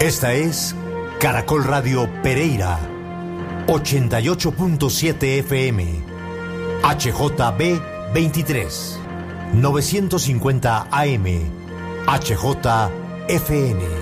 Esta es Caracol Radio Pereira, 88.7 FM, HJB 23, 950 AM, HJFN.